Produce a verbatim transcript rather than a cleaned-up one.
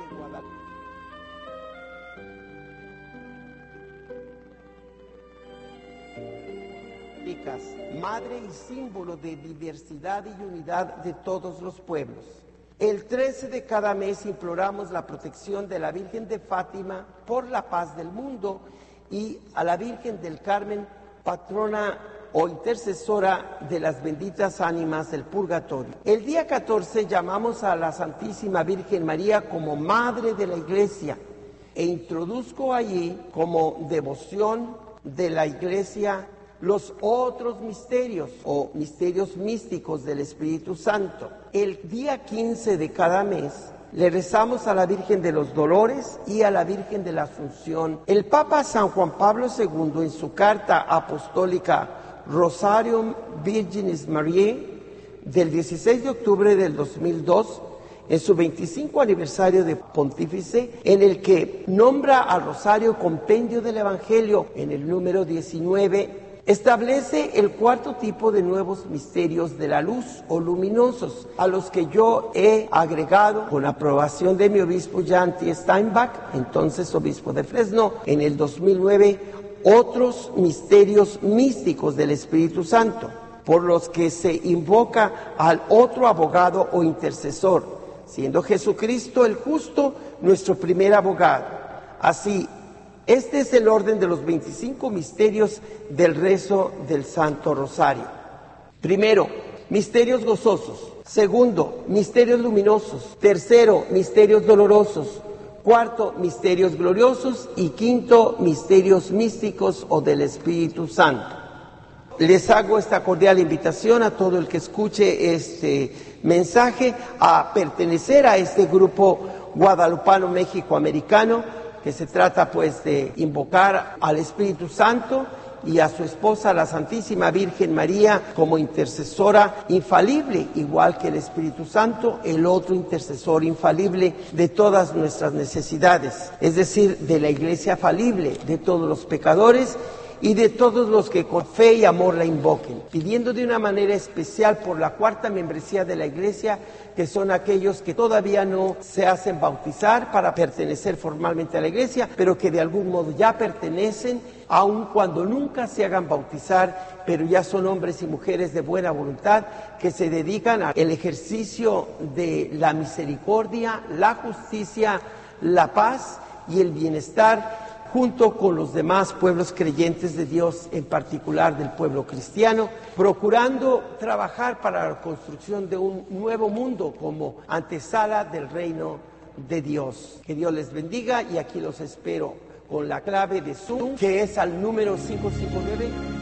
de Guadalupe. Madre y símbolo de diversidad y unidad de todos los pueblos. El trece de cada mes imploramos la protección de la Virgen de Fátima por la paz del mundo y a la Virgen del Carmen, patrona o intercesora de las benditas ánimas del purgatorio. El día catorce llamamos a la Santísima Virgen María como Madre de la Iglesia e introduzco allí como devoción de la Iglesia los otros misterios o misterios místicos del Espíritu Santo. El día quince de cada mes le rezamos a la Virgen de los Dolores y a la Virgen de la Asunción. El Papa San Juan Pablo segundo, en su carta apostólica Rosarium Virginis Mariae del dieciséis de octubre del dos mil dos, en su veinticinco aniversario de pontífice, en el que nombra al Rosario Compendio del Evangelio en el número diecinueve, establece el cuarto tipo de nuevos misterios de la luz o luminosos, a los que yo he agregado, con aprobación de mi obispo Janty Steinbach, entonces obispo de Fresno, en el dos mil nueve, otros misterios místicos del Espíritu Santo, por los que se invoca al otro abogado o intercesor, siendo Jesucristo el justo nuestro primer abogado. Así, este es el orden de los veinticinco misterios del rezo del Santo Rosario. Primero, misterios gozosos. Segundo, misterios luminosos. Tercero, misterios dolorosos. Cuarto, misterios gloriosos. Y quinto, misterios místicos o del Espíritu Santo. Les hago esta cordial invitación a todo el que escuche este mensaje a pertenecer a este grupo guadalupano México-americano, que se trata pues de invocar al Espíritu Santo y a su esposa, la Santísima Virgen María, como intercesora infalible, igual que el Espíritu Santo, el otro intercesor infalible de todas nuestras necesidades, es decir, de la Iglesia falible, de todos los pecadores y de todos los que con fe y amor la invoquen, pidiendo de una manera especial por la cuarta membresía de la Iglesia, que son aquellos que todavía no se hacen bautizar para pertenecer formalmente a la Iglesia, pero que de algún modo ya pertenecen, aun cuando nunca se hagan bautizar, pero ya son hombres y mujeres de buena voluntad que se dedican al ejercicio de la misericordia, la justicia, la paz y el bienestar, junto con los demás pueblos creyentes de Dios, en particular del pueblo cristiano, procurando trabajar para la construcción de un nuevo mundo como antesala del reino de Dios. Que Dios les bendiga y aquí los espero con la clave de Zoom, que es al número cinco cinco nueve.